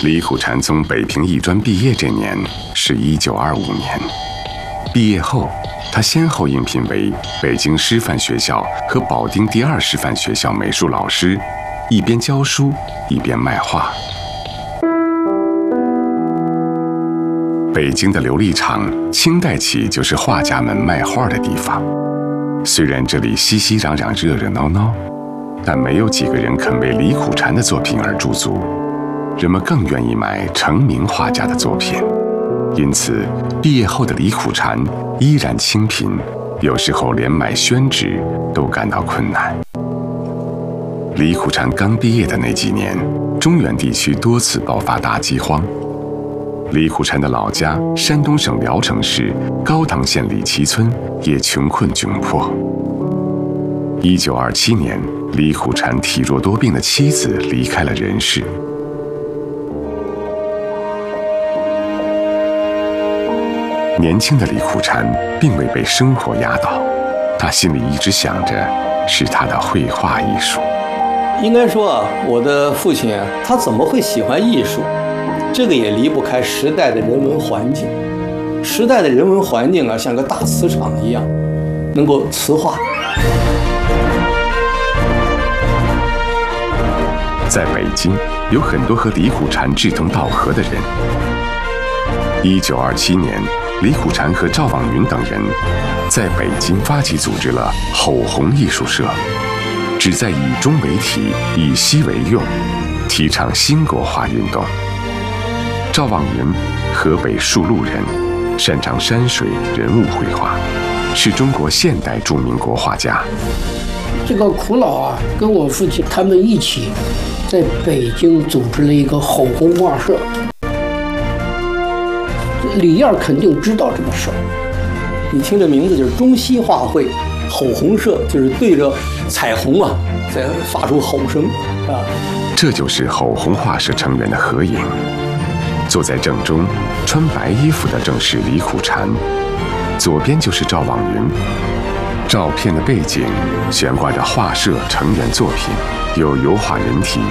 李苦禅从北平艺专毕业这年是1925年。毕业后，他先后应聘为北京师范学校和保定第2师范学校美术老师，一边教书一边卖画。北京的琉璃厂，清代起就是画家们卖画的地方。虽然这里熙熙攘攘、热热闹闹，但没有几个人肯为李苦禅的作品而驻足。人们更愿意买成名画家的作品，因此毕业后的李苦禅依然清贫，有时候连买宣纸都感到困难。李苦禅刚毕业的那几年，中原地区多次爆发大饥荒。李苦禅的老家山东省聊城市高唐县李岐村也穷困窘迫。1927年，李苦禅体弱多病的妻子离开了人世。年轻的李苦禅并未被生活压倒，他心里一直想着是他的绘画艺术。 应该说啊，我的父亲啊，他怎么会喜欢艺术？这个也离不开时代的人文环境。时代的人文环境啊，像个大磁场一样，能够磁化。 在北京，有很多和李苦禅志同道合的人。1927年，李苦禅和赵望云等人在北京发起组织了吼红艺术社，旨在以中为体，以西为用，提倡新国画运动。赵望云，河北树路人，擅长山水人物绘画，是中国现代著名国画家。 这个苦老啊，跟我父亲他们一起在北京组织了一个吼红画社。李燕肯定知道这个事儿。 你听这名字就是中西画会，吼红社就是对着彩虹啊，在发出吼声啊。 这就是吼红画社成员的合影。坐在正中，穿白衣服的正是李苦禅，左边就是赵望云。照片的背景悬挂着画社成员作品，有油画人体、